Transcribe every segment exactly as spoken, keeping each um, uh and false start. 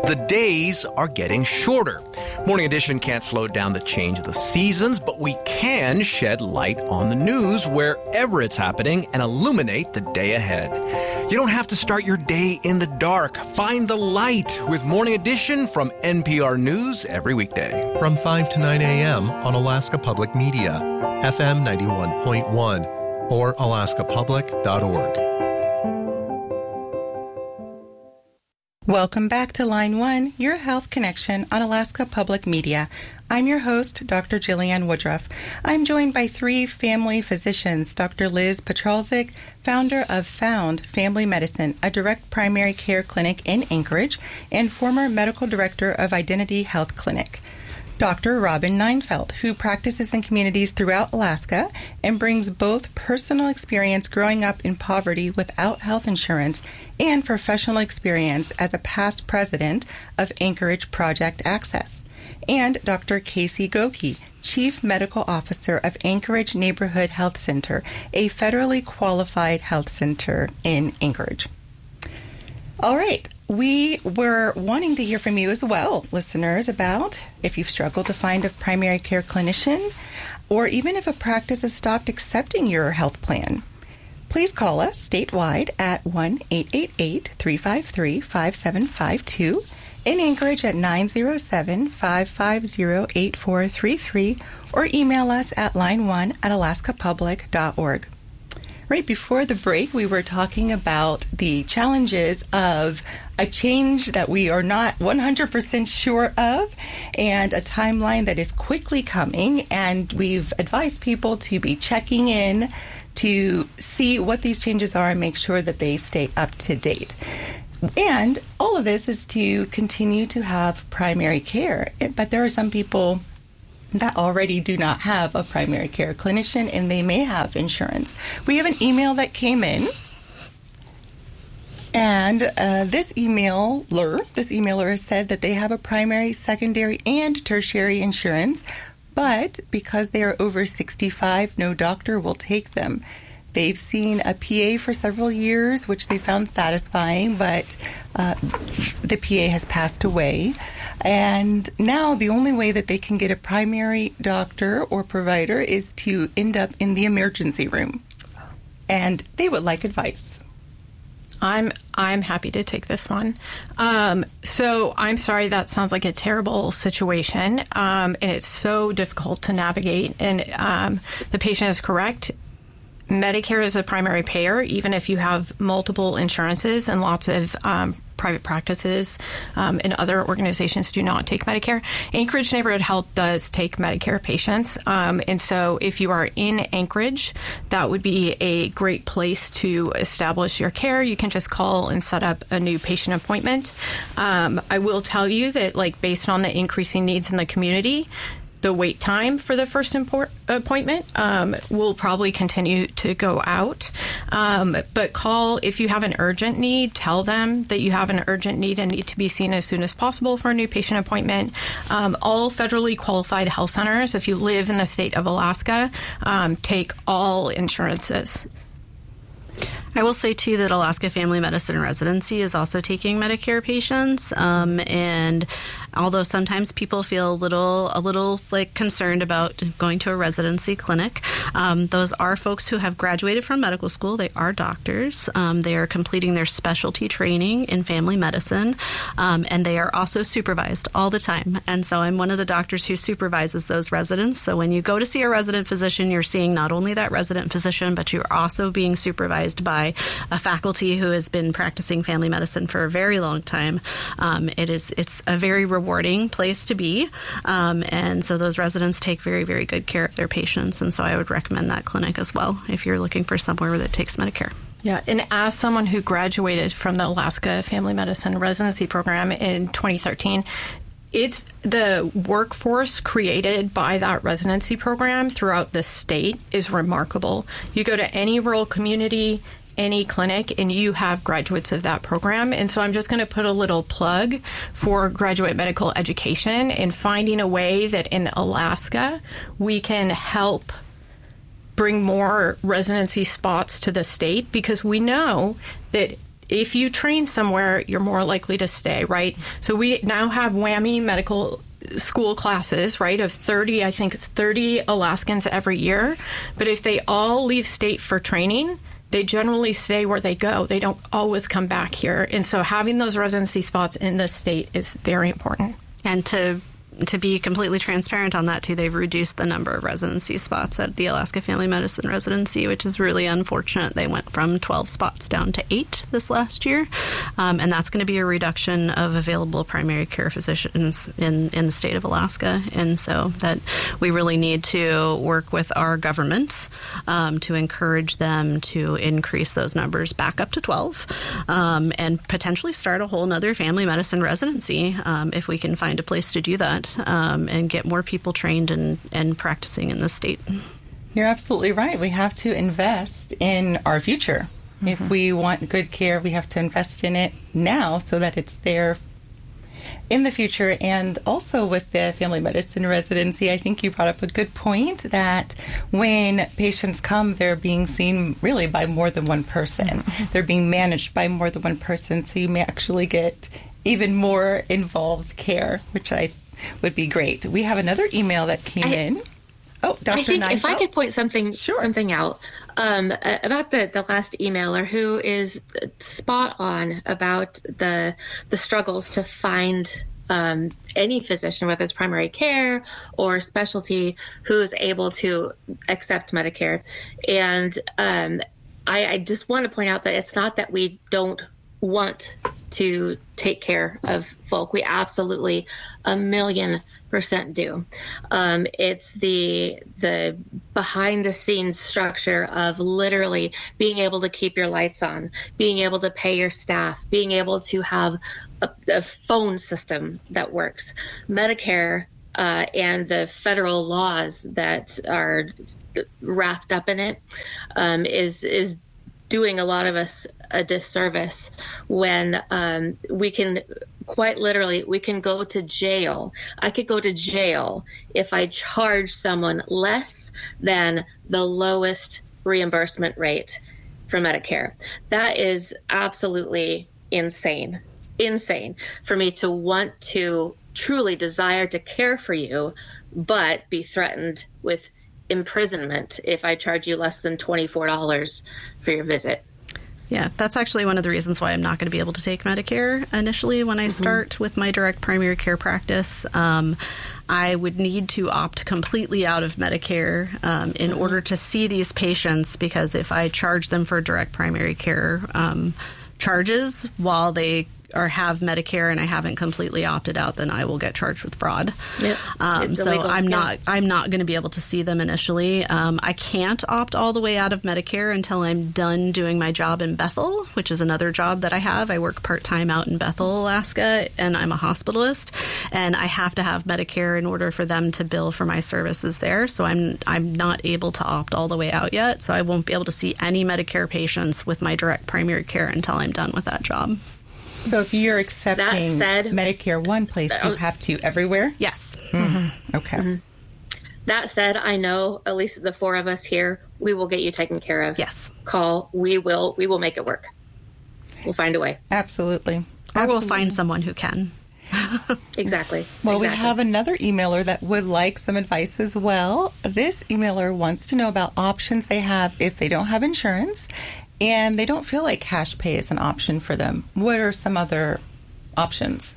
The days are getting shorter. Morning Edition can't slow down the change of the seasons, but we can shed light on the news wherever it's happening and illuminate the day ahead. You don't have to start your day in the dark. Find the light with Morning Edition from N P R News every weekday. From five to nine a.m. on Alaska Public Media, F M ninety-one point one, or alaska public dot org. Welcome back to Line One, your health connection on Alaska Public Media. I'm your host, Doctor Jillian Woodruff. I'm joined by three family physicians, Doctor Liz Petrolzik, founder of Found Family Medicine, a direct primary care clinic in Anchorage, and former medical director of Identity Health Clinic. Doctor Robin Neinfeld, who practices in communities throughout Alaska and brings both personal experience growing up in poverty without health insurance and professional experience as a past president of Anchorage Project Access. And Doctor Casey Goki, Chief Medical Officer of Anchorage Neighborhood Health Center, a federally qualified health center in Anchorage. All right. We were wanting to hear from you as well, listeners, about if you've struggled to find a primary care clinician or even if a practice has stopped accepting your health plan. Please call us statewide at one eight eight eight, three five three, five seven five two, in Anchorage at nine zero seven, five five zero, eight four three three, or email us at line one at alaska public dot org. Right before the break, we were talking about the challenges of a change that we are not one hundred percent sure of and a timeline that is quickly coming. And we've advised people to be checking in to see what these changes are and make sure that they stay up to date. And all of this is to continue to have primary care. But there are some people that already do not have a primary care clinician, and they may have insurance. We have an email that came in, and uh, this emailer, this emailer has said that they have a primary, secondary, and tertiary insurance, but because they are over sixty-five, no doctor will take them. They've seen a P A for several years, which they found satisfying, but uh, the P A has passed away. And now the only way that they can get a primary doctor or provider is to end up in the emergency room. And they would like advice. I'm I'm happy to take this one. Um, so I'm sorry, that sounds like a terrible situation, um, and it's so difficult to navigate. And um, the patient is correct. Medicare is a primary payer, even if you have multiple insurances, and lots of um, private practices um, and other organizations do not take Medicare. Anchorage Neighborhood Health does take Medicare patients. Um, and so if you are in Anchorage, that would be a great place to establish your care. You can just call and set up a new patient appointment. Um, I will tell you that, like, based on the increasing needs in the community, the wait time for the first import appointment um, will probably continue to go out. Um, but call if you have an urgent need. Tell them that you have an urgent need and need to be seen as soon as possible for a new patient appointment. Um, all federally qualified health centers, if you live in the state of Alaska, um, take all insurances. I will say, too, that Alaska Family Medicine Residency is also taking Medicare patients. Um, and although sometimes people feel a little, a little like concerned about going to a residency clinic, um, those are folks who have graduated from medical school. They are doctors. Um, they are completing their specialty training in family medicine. Um, and they are also supervised all the time. And so I'm one of the doctors who supervises those residents. So when you go to see a resident physician, you're seeing not only that resident physician, but you're also being supervised by a faculty who has been practicing family medicine for a very long time. Um, it is it's a very rewarding place to be, um, and so those residents take very, very good care of their patients, and so I would recommend that clinic as well if you're looking for somewhere that takes Medicare. Yeah, and as someone who graduated from the Alaska Family Medicine Residency Program in twenty thirteen, it's the workforce created by that residency program throughout the state is remarkable. You go to any rural community, any clinic, and you have graduates of that program. And so I'm just going to put a little plug for graduate medical education and finding a way that in Alaska we can help bring more residency spots to the state, because we know that if you train somewhere, you're more likely to stay, right? So we now have WWAMI medical school classes, right, of thirty, I think it's thirty Alaskans every year. But if they all leave state for training, they generally stay where they go. They don't always come back here. And so having those residency spots in the state is very important. And to to be completely transparent on that, too, they've reduced the number of residency spots at the Alaska Family Medicine Residency, which is really unfortunate. They went from twelve spots down to eight this last year, um, and that's going to be a reduction of available primary care physicians in, in the state of Alaska. And so that we really need to work with our government um, to encourage them to increase those numbers back up to twelve um, and potentially start a whole nother family medicine residency um, if we can find a place to do that. Um, and get more people trained and, and practicing in the state. You're absolutely right. We have to invest in our future. Mm-hmm. If we want good care, we have to invest in it now so that it's there in the future. And also with the family medicine residency, I think you brought up a good point that when patients come, they're being seen really by more than one person. Mm-hmm. They're being managed by more than one person, so you may actually get even more involved care, which I would be great. We have another email that came I, in. Oh, Doctor I think Neifeld? If I could point something sure. something out um, about the, the last emailer who is spot on about the the struggles to find um, any physician, whether it's primary care or specialty, who is able to accept Medicare. And um, I, I just want to point out that it's not that we don't want to take care of folk. We absolutely a million percent do. Um, it's the the behind the scenes structure of literally being able to keep your lights on, being able to pay your staff, being able to have a, a phone system that works. Medicare uh, and the federal laws that are wrapped up in it um, is is doing a lot of us a disservice when um, we can quite literally, we can go to jail. I could go to jail if I charge someone less than the lowest reimbursement rate for Medicare. That is absolutely insane, insane for me to want to truly desire to care for you, but be threatened with imprisonment if I charge you less than twenty-four dollars for your visit. Yeah, that's actually one of the reasons why I'm not going to be able to take Medicare initially when I start mm-hmm. with my direct primary care practice. Um, I would need to opt completely out of Medicare um, in mm-hmm. order to see these patients, because if I charge them for direct primary care um, charges while they or have Medicare and I haven't completely opted out, then I will get charged with fraud. Yep. Um, so illegal. I'm yeah. not I'm not going to be able to see them initially. Um, I can't opt all the way out of Medicare until I'm done doing my job in Bethel, which is another job that I have. I work part-time out in Bethel, Alaska, and I'm a hospitalist, and I have to have Medicare in order for them to bill for my services there. So I'm I'm not able to opt all the way out yet. So I won't be able to see any Medicare patients with my direct primary care until I'm done with that job. So if you're accepting said, Medicare one place, you have to everywhere? Yes. Mm-hmm. Okay. Mm-hmm. That said, I know at least the four of us here, we will get you taken care of. Yes. Call. We will. We will make it work. We'll find a way. Absolutely. Or Absolutely. we'll find someone who can. Exactly. Well, exactly. we have another emailer that would like some advice as well. This emailer wants to know about options they have if they don't have insurance and they don't feel like cash pay is an option for them. What are some other options?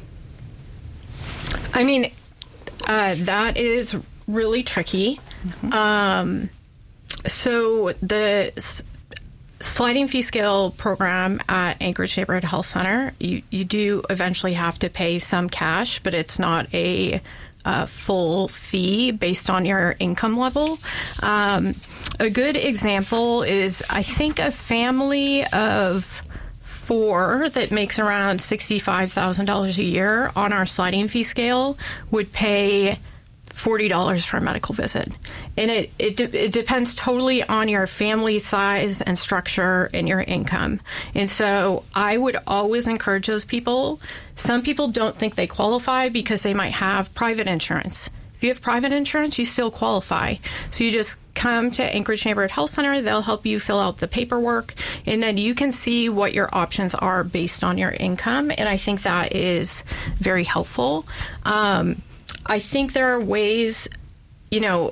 I mean, uh, that is really tricky. Mm-hmm. Um, so the s- sliding fee scale program at Anchorage Neighborhood Health Center, you, you do eventually have to pay some cash, but it's not a Uh, full fee based on your income level. Um, a good example is, I think, a family of four that makes around sixty-five thousand dollars a year on our sliding fee scale would pay forty dollars for a medical visit. And it, it, de- it depends totally on your family size and structure and your income. And so I would always encourage those people. Some people don't think they qualify because they might have private insurance. If you have private insurance, you still qualify. So you just come to Anchorage Neighborhood Health Center. They'll help you fill out the paperwork, and then you can see what your options are based on your income. And I think that is very helpful. Um, I think there are ways, you know,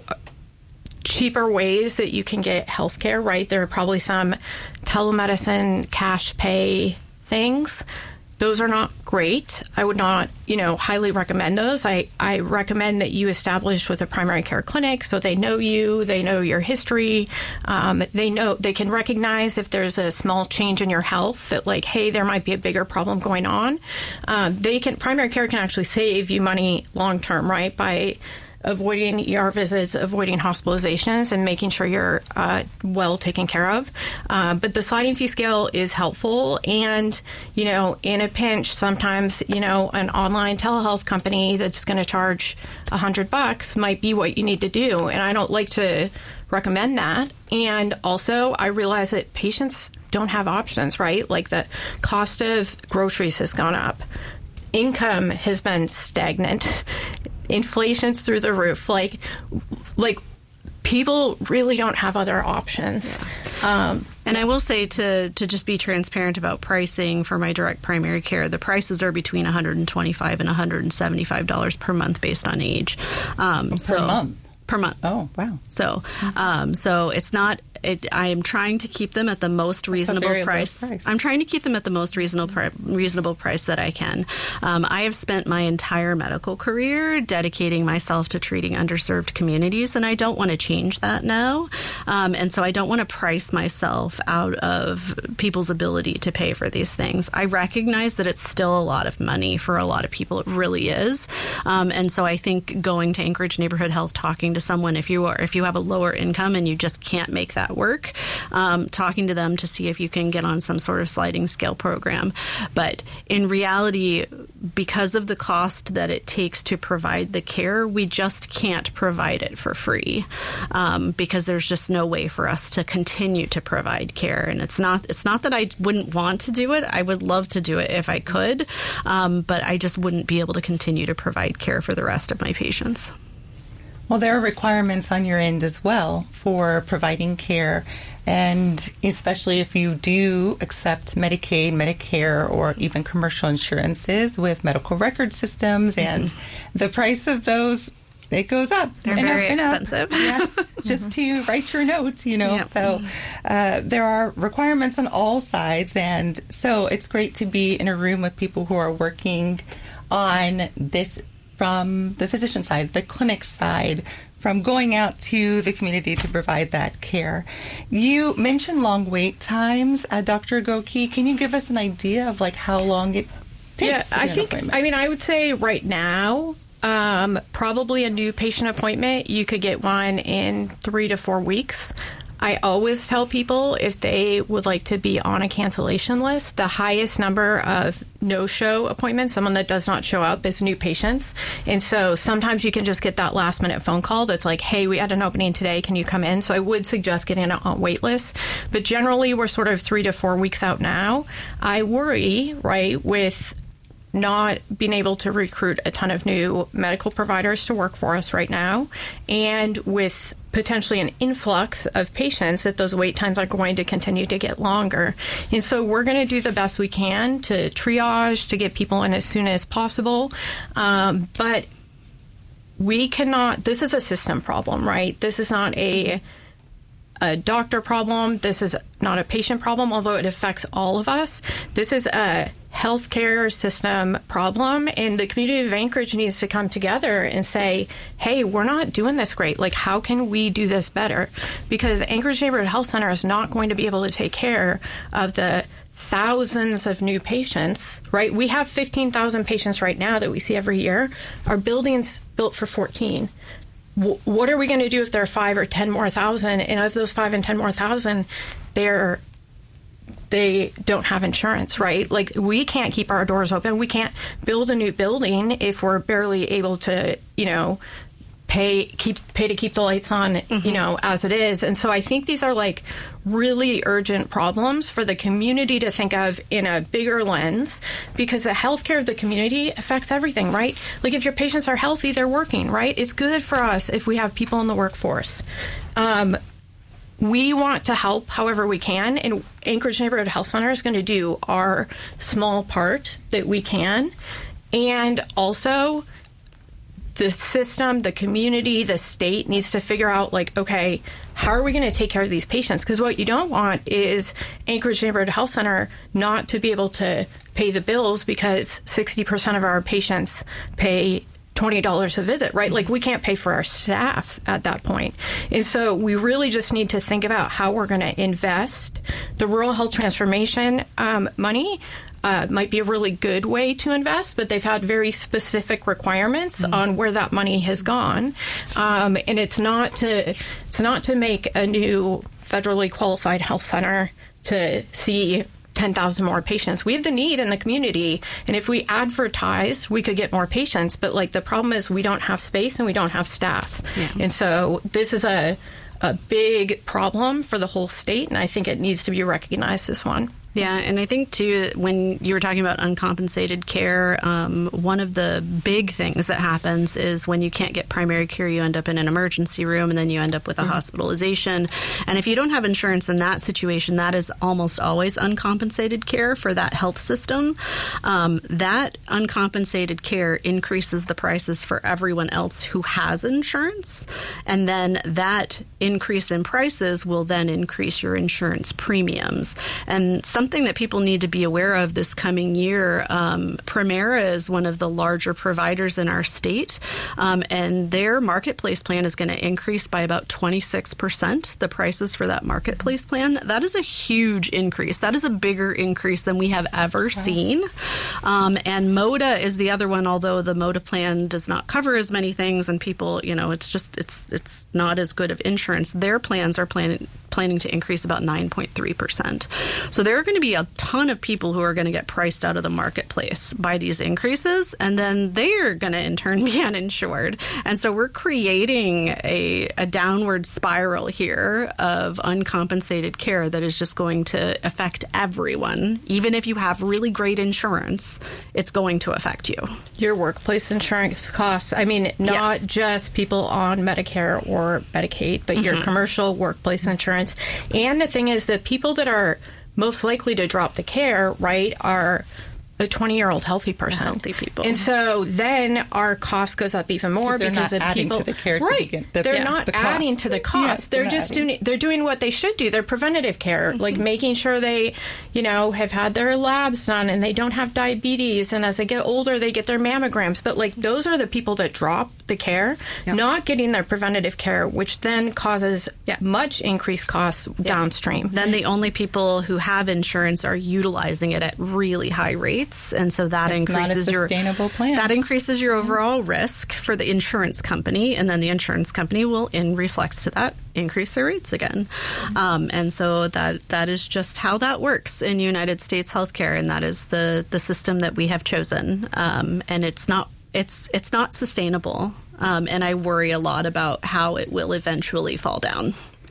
cheaper ways that you can get healthcare, right? There are probably some telemedicine, cash pay things. Those are not great. I would not, you know, highly recommend those. I, I recommend that you establish with a primary care clinic so they know you, they know your history, um, they know, they can recognize if there's a small change in your health that like, hey, there might be a bigger problem going on. Um, they can, primary care can actually save you money long term, right? By avoiding E R visits, avoiding hospitalizations, and making sure you're uh, well taken care of. Uh, but the sliding fee scale is helpful. And, you know, in a pinch, sometimes, you know, an online telehealth company that's going to charge a hundred bucks might be what you need to do. And I don't like to recommend that. And also, I realize that patients don't have options, right? Like the cost of groceries has gone up. Income has been stagnant. Inflation's through the roof. Like, like people really don't have other options. Yeah. Um, and I will say to to just be transparent about pricing for my direct primary care, the prices are between one hundred twenty-five dollars and one hundred seventy-five dollars per month based on age. Um, per so, month? Per month. Oh, wow. So, um, so it's not. It, I am trying to keep them at the most reasonable price. price. I'm trying to keep them at the most reasonable pri- reasonable price that I can. Um, I have spent my entire medical career dedicating myself to treating underserved communities, and I don't want to change that now. Um, and so I don't want to price myself out of people's ability to pay for these things. I recognize that it's still a lot of money for a lot of people. It really is. Um, and so I think going to Anchorage Neighborhood Health, talking to someone, if you are if you have a lower income and you just can't make that work, um, talking to them to see if you can get on some sort of sliding scale program. But in reality, because of the cost that it takes to provide the care, we just can't provide it for free, um, because there's just no way for us to continue to provide care. And it's not it's not that I wouldn't want to do it. I would love to do it if I could, um, but I just wouldn't be able to continue to provide care for the rest of my patients. Well, there are requirements on your end as well for providing care, and especially if you do accept Medicaid, Medicare, or even commercial insurances with medical record systems, and mm-hmm. the price of those, it goes up. They're very up expensive. Yes, just to write your notes, you know. Yep. So uh, there are requirements on all sides, and so it's great to be in a room with people who are working on this from the physician side, the clinic side, from going out to the community to provide that care. You mentioned long wait times. Uh, Doctor Gokey, can you give us an idea of like how long it takes? Yeah, I think, I mean, I would say right now, um, probably a new patient appointment, you could get one in three to four weeks. I always tell people if they would like to be on a cancellation list, the highest number of no-show appointments, someone that does not show up, is new patients. And so sometimes you can just get that last-minute phone call that's like, hey, we had an opening today, can you come in? So I would suggest getting on a wait list. But generally, we're sort of three to four weeks out now. I worry, right, with not being able to recruit a ton of new medical providers to work for us right now, and with potentially an influx of patients, that those wait times are going to continue to get longer. And so we're going to do the best we can to triage, to get people in as soon as possible. Um, but we cannot, this is a system problem, right? This is not a a doctor problem. This is not a patient problem, although it affects all of us. This is a healthcare system problem, and the community of Anchorage needs to come together and say, hey, we're not doing this great. Like, how can we do this better? Because Anchorage Neighborhood Health Center is not going to be able to take care of the thousands of new patients, right? We have fifteen thousand patients right now that we see every year. Our building's built for fourteen. What are we going to do if there are five or ten more thousand? And of those five and ten more thousand, they're they don't have insurance, right? Like, we can't keep our doors open. We can't build a new building if we're barely able to, you know, pay keep pay to keep the lights on, mm-hmm. you know, as it is. And so I think these are like really urgent problems for the community to think of in a bigger lens, because the healthcare of the community affects everything, right? Like if your patients are healthy, they're working, right? It's good for us if we have people in the workforce. Um, we want to help however we can, and Anchorage Neighborhood Health Center is going to do our small part that we can. And also, the system, the community, the state needs to figure out, like, okay, how are we going to take care of these patients? Because what you don't want is Anchorage Neighborhood Health Center not to be able to pay the bills because sixty percent of our patients pay twenty dollars a visit, right? Like, we can't pay for our staff at that point. And so we really just need to think about how we're going to invest the rural health transformation um, money. Uh, might be a really good way to invest, but they've had very specific requirements mm-hmm. on where that money has gone, um, and it's not to it's not to make a new federally qualified health center to see ten thousand more patients. We have the need in the community, and if we advertise, we could get more patients. But like the problem is, we don't have space and we don't have staff, yeah. and so this is a a big problem for the whole state, and I think it needs to be recognized as one. Yeah, and I think, too, when you were talking about uncompensated care, um, one of the big things that happens is when you can't get primary care, you end up in an emergency room, and then you end up with a mm-hmm. hospitalization. And if you don't have insurance in that situation, that is almost always uncompensated care for that health system. Um, that uncompensated care increases the prices for everyone else who has insurance, and then that increase in prices will then increase your insurance premiums. And some Something that people need to be aware of this coming year, um, Premera is one of the larger providers in our state, um, and their marketplace plan is going to increase by about twenty-six percent, the prices for that marketplace plan. That is a huge increase. That is a bigger increase than we have ever seen. Um, and MODA is the other one, although the MODA plan does not cover as many things, and people, you know, it's just, it's it's not as good of insurance. Their plans are planning planning to increase about nine point three percent. So there are going to be a ton of people who are going to get priced out of the marketplace by these increases, and then they're going to in turn be uninsured. And so we're creating a, a downward spiral here of uncompensated care that is just going to affect everyone. Even if you have really great insurance, it's going to affect you. Your workplace insurance costs, I mean, not yes. just people on Medicare or Medicaid, but mm-hmm. your commercial workplace insurance. And the thing is that people that are most likely to drop the care, right, are a twenty-year-old healthy person. The healthy people. And so then our cost goes up even more because they're not of adding people. To the care right. to begin, the, they're yeah, not the adding cost. to the cost. Yes, they're, they're just adding. doing they're doing what they should do. They're preventative care, mm-hmm. like making sure they, you know, have had their labs done and they don't have diabetes, and as they get older they get their mammograms. But like those are the people that drop the care, yep. not getting their preventative care, which then causes yeah. much increased costs yep. downstream. Then the only people who have insurance are utilizing it at really high rates, and so that It's increases not a your sustainable plan. That increases your overall risk for the insurance company, and then the insurance company will, in reflex to that, increase their rates again. Mm-hmm. Um, and so that that is just how that works in United States healthcare, and that is the the system that we have chosen. Um, and it's not it's it's not sustainable. Um, and I worry a lot about how it will eventually fall down.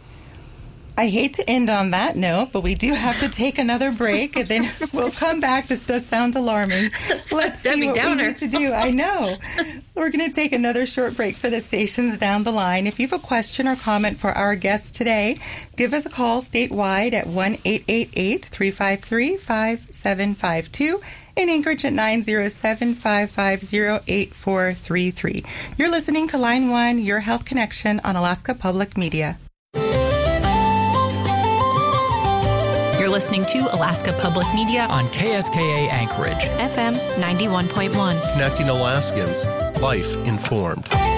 I hate to end on that note, but we do have to take another break, and then we'll come back. This does sound alarming. Let's see Debbie what Downer. we need to do. I know. We're going to take another short break for the stations down the line. If you have a question or comment for our guests today, give us a call statewide at one eight eight eight, three five three, five seven five two. In Anchorage at nine zero seven, five five zero, eight four three three. You're listening to Line One, Your Health Connection on Alaska Public Media. You're listening to Alaska Public Media on K S K A Anchorage, F M ninety-one point one. Connecting Alaskans, life informed.